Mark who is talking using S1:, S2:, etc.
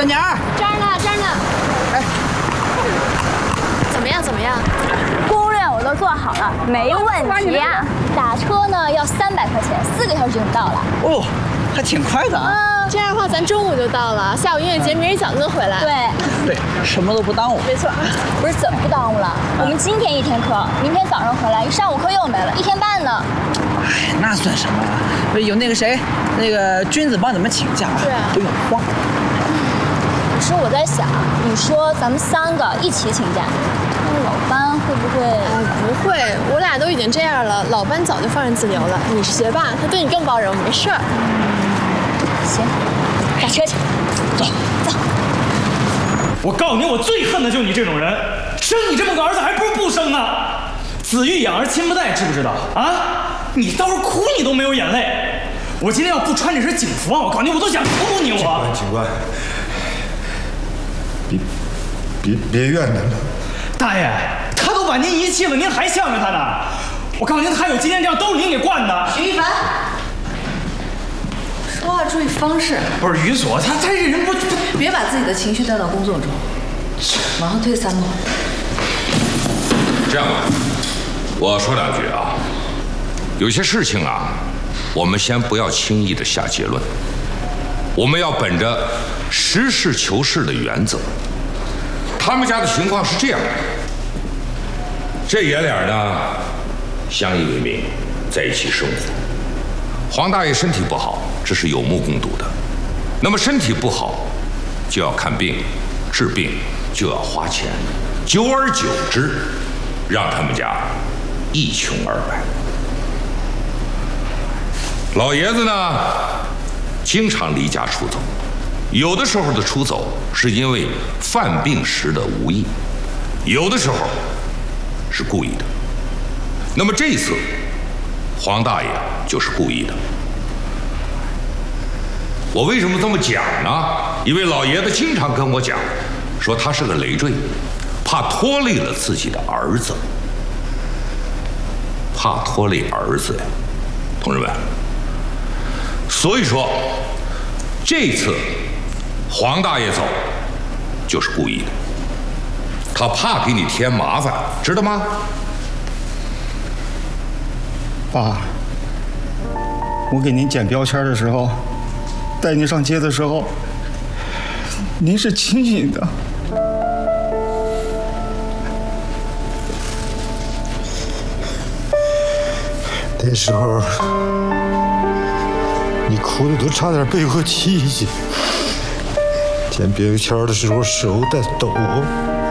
S1: 小娘儿，
S2: 这儿呢，这儿呢。
S1: 哎，
S2: 怎么样？怎么样？
S3: 攻略我都做好了，没问题啊。打车呢要300块钱，4个小时就能到了。
S1: 哦，还挺快的啊。
S2: 这样的话，咱中午就到了，下午音乐节，明儿一早就能回来。
S3: 对，
S1: 什么都不耽误。
S2: 没错。
S3: 不是怎么不耽误了？我们今天1天课，明天早上回来，上午课又没了，1天半呢。
S1: 哎，那算什么啊？有那个谁，那个君子帮你们请假，
S2: 是啊，
S1: 不用慌。
S3: 可是我在想，你说咱们3个一起请假，那老班会不会？
S2: 不会，我俩都已经这样了，老班早就放任自流了。你是学霸，他对你更包容，没事儿。
S3: 行，打车去，走。
S4: 我告诉你，我最恨的就是你这种人，生你这么个儿子还不如不生呢。子欲养而亲不待，知不知道啊？你到时候哭你都没有眼泪。我今天要不穿这身警服啊，我告诉你，我都想突你我。
S5: 警官，别怨他了。
S4: 大爷，他都把您遗弃了，您还向着他呢？我告诉您，他有今天这样都是您给惯的。
S6: 徐一凡，说话注意方式。
S4: 不是于所，他这人不，
S6: 别把自己的情绪带到工作中，往后退3步。
S7: 这样吧，我说2句啊。有些事情啊，我们先不要轻易的下结论，我们要本着实事求是的原则。他们家的情况是这样的，这爷俩呢，相依为命，在一起生活。黄大爷身体不好，这是有目共睹的。那么身体不好，就要看病，治病就要花钱，久而久之，让他们家一穷二白。老爷子呢，经常离家出走，有的时候的出走是因为犯病时的无意，有的时候是故意的。那么这一次，黄大爷就是故意的。我为什么这么讲呢？因为老爷子经常跟我讲，说他是个累赘，怕拖累了自己的儿子，怕拖累儿子呀，同志们。所以说，这次黄大爷走就是故意的，他怕给你添麻烦，知道吗？
S5: 爸，我给您捡标签的时候，带您上街的时候，您是清醒的。那时候，你哭的都差点背过气去。捡标签的时候手在抖。